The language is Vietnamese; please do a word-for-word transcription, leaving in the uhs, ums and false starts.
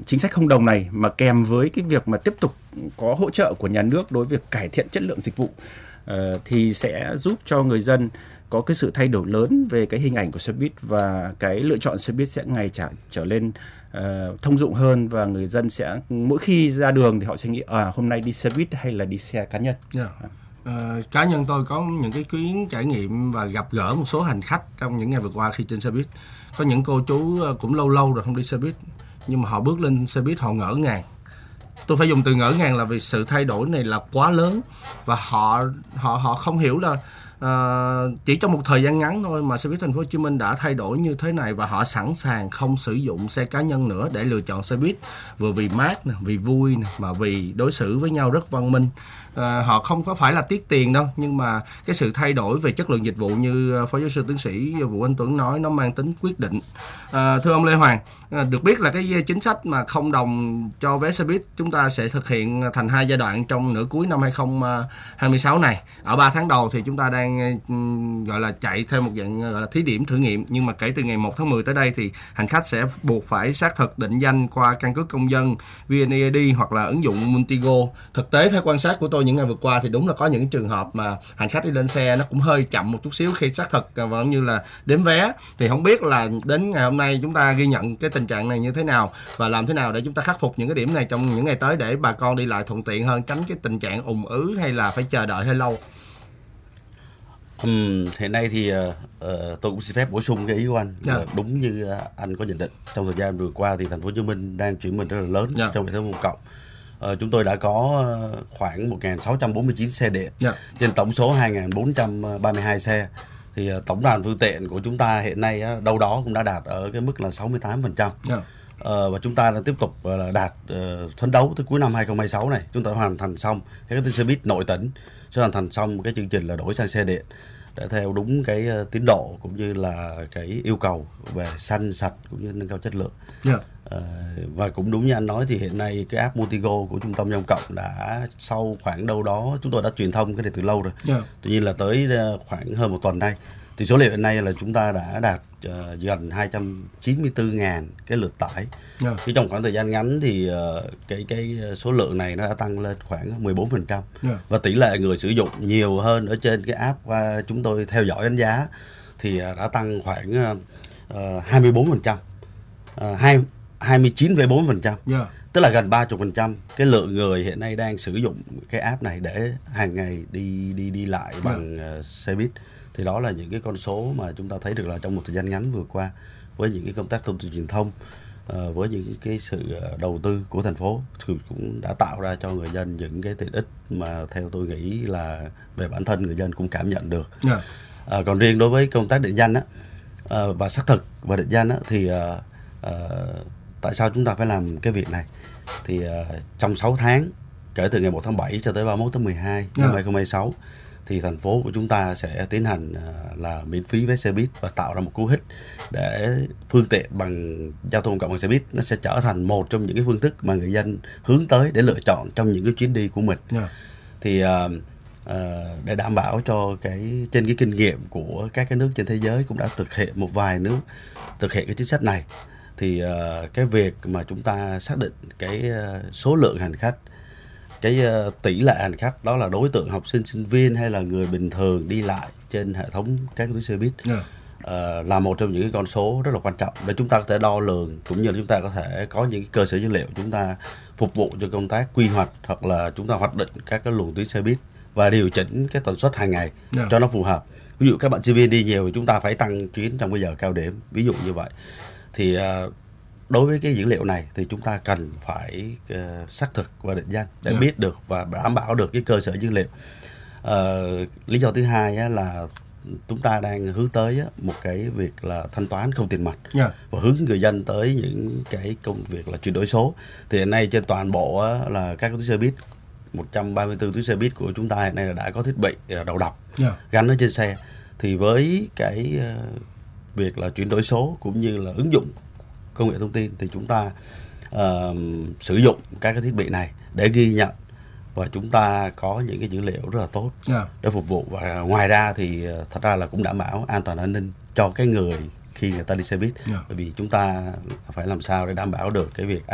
chính sách không đồng này mà kèm với cái việc mà tiếp tục có hỗ trợ của nhà nước đối với việc cải thiện chất lượng dịch vụ uh, thì sẽ giúp cho người dân có cái sự thay đổi lớn về cái hình ảnh của xe buýt, và cái lựa chọn xe buýt sẽ ngày trở, trở lên uh, thông dụng hơn, và người dân sẽ mỗi khi ra đường thì họ sẽ nghĩ à hôm nay đi xe buýt hay là đi xe cá nhân. Yeah. Uh, cá nhân tôi có những cái chuyến trải nghiệm và gặp gỡ một số hành khách trong những ngày vừa qua khi trên xe buýt. Có những cô chú cũng lâu lâu rồi không đi xe buýt, nhưng mà họ bước lên xe buýt họ ngỡ ngàng. Tôi phải dùng từ ngỡ ngàng là vì sự thay đổi này là quá lớn, và họ họ họ không hiểu là uh, chỉ trong một thời gian ngắn thôi mà xe buýt thành phố Hồ Chí Minh đã thay đổi như thế này, và họ sẵn sàng không sử dụng xe cá nhân nữa để lựa chọn xe buýt, vừa vì mát nè, vì vui nè, mà vì đối xử với nhau rất văn minh. À, họ không có phải là tiếc tiền đâu, nhưng mà cái sự thay đổi về chất lượng dịch vụ như Phó Giáo sư Tiến sĩ Vũ Anh Tuấn nói, nó mang tính quyết định. À, thưa ông Lê Hoàng, à, được biết là cái chính sách mà không đồng cho vé xe buýt chúng ta sẽ thực hiện thành hai giai đoạn trong nửa cuối năm hai không hai sáu này. Ở ba tháng đầu thì chúng ta đang um, gọi là chạy theo một dạng gọi là thí điểm thử nghiệm, nhưng mà kể từ ngày một tháng mười tới đây thì hành khách sẽ buộc phải xác thực định danh qua căn cước công dân, vê en e i đê hoặc là ứng dụng Multigo. Thực tế theo quan sát của tôi những ngày vừa qua thì đúng là có những trường hợp mà hành khách đi lên xe nó cũng hơi chậm một chút xíu khi xác thực và cũng như là đếm vé. Thì không biết là đến ngày hôm nay chúng ta ghi nhận cái tình trạng này như thế nào, và làm thế nào để chúng ta khắc phục những cái điểm này trong những ngày tới để bà con đi lại thuận tiện hơn, tránh cái tình trạng ùn ứ hay là phải chờ đợi hơi lâu. Um, hiện nay thì uh, uh, tôi cũng xin phép bổ sung cái ý của anh. Yeah. Uh, đúng như uh, anh có nhận định, trong thời gian vừa qua thì thành phố Hồ Chí Minh đang chuyển mình rất là lớn yeah. trong hệ thống công cộng. Uh, chúng tôi đã có uh, khoảng một nghìn sáu trăm bốn mươi chín xe điện yeah. trên tổng số hai nghìn bốn trăm ba mươi hai xe. Thì uh, tổng đoàn phương tiện của chúng ta hiện nay uh, đâu đó cũng đã đạt ở cái mức là sáu mươi tám phần trăm. Yeah. Uh, và chúng ta đang tiếp tục uh, đạt uh, phấn đấu tới cuối năm hai không hai sáu này chúng ta hoàn thành xong các cái xe buýt nội tỉnh, sẽ hoàn thành xong cái chương trình là đổi sang xe điện để theo đúng cái uh, tiến độ cũng như là cái yêu cầu về xanh sạch cũng như nâng cao chất lượng. Yeah. Uh, và cũng đúng như anh nói thì hiện nay cái app Multigo của Trung tâm Giao thông Cộng đã sau khoảng đâu đó chúng tôi đã truyền thông cái này từ lâu rồi. Yeah. Tuy nhiên là tới uh, khoảng hơn một tuần nay thì số liệu hiện nay là chúng ta đã đạt uh, gần hai trăm chín mươi tư nghìn cái lượt tải. Yeah. Thì trong khoảng thời gian ngắn thì uh, cái cái số lượng này nó đã tăng lên khoảng mười bốn phần trăm. Yeah. Và tỷ lệ người sử dụng nhiều hơn ở trên cái app qua chúng tôi theo dõi đánh giá thì uh, đã tăng khoảng uh, hai mươi bốn phần trăm. Uh, hai mươi chín phẩy bốn phần trăm. Yeah. Tức là gần ba mươi phần trăm cái lượng người hiện nay đang sử dụng cái app này để hàng ngày đi đi đi lại bằng yeah. uh, xe buýt. Thì đó là những cái con số mà chúng ta thấy được là trong một thời gian ngắn vừa qua, với những cái công tác thông tin truyền thông, uh, với những cái sự đầu tư của thành phố thì cũng đã tạo ra cho người dân những cái tiện ích mà theo tôi nghĩ là về bản thân người dân cũng cảm nhận được. Yeah. Uh, còn riêng đối với công tác định danh á, uh, và xác thực và định danh á, thì uh, uh, tại sao chúng ta phải làm cái việc này? Thì uh, trong sáu tháng kể từ ngày một tháng bảy cho tới ba mươi mốt tháng mười hai năm hai không hai sáu thì thành phố của chúng ta sẽ tiến hành uh, là miễn phí vé xe buýt và tạo ra một cú hích để phương tiện bằng giao thông công cộng bằng xe buýt nó sẽ trở thành một trong những cái phương thức mà người dân hướng tới để lựa chọn trong những cái chuyến đi của mình. Yeah. Thì uh, uh, để đảm bảo cho cái trên cái kinh nghiệm của các cái nước trên thế giới cũng đã thực hiện, một vài nước thực hiện cái chính sách này, thì uh, cái việc mà chúng ta xác định cái uh, số lượng hành khách, cái uh, tỷ lệ hành khách đó là đối tượng học sinh, sinh viên hay là người bình thường đi lại trên hệ thống các tuyến xe buýt, yeah. uh, là một trong những cái con số rất là quan trọng để chúng ta có thể đo lường cũng như là chúng ta có thể có những cái cơ sở dữ liệu chúng ta phục vụ cho công tác quy hoạch hoặc là chúng ta hoạch định các cái luồng tuyến xe buýt và điều chỉnh cái tần suất hàng ngày, yeah. cho nó phù hợp. Ví dụ các bạn sinh viên đi nhiều thì chúng ta phải tăng chuyến trong cái giờ cao điểm, ví dụ như vậy. Thì uh, đối với cái dữ liệu này thì chúng ta cần phải uh, xác thực và định danh để yeah. biết được và đảm bảo được cái cơ sở dữ liệu. Uh, lý do thứ hai á, là chúng ta đang hướng tới á, một cái việc là thanh toán không tiền mặt, yeah. và hướng người dân tới những cái công việc là chuyển đổi số. Thì hiện nay trên toàn bộ á, là các tuyến xe buýt, một trăm ba mươi tư tuyến xe buýt của chúng ta hiện nay là đã có thiết bị đầu đọc yeah. gắn ở trên xe. Thì với cái uh, việc là chuyển đổi số cũng như là ứng dụng công nghệ thông tin thì chúng ta uh, sử dụng các cái thiết bị này để ghi nhận và chúng ta có những cái dữ liệu rất là tốt yeah. để phục vụ. Và ngoài ra thì thật ra là cũng đảm bảo an toàn an ninh cho cái người khi người ta đi xe buýt, yeah. bởi vì chúng ta phải làm sao để đảm bảo được cái việc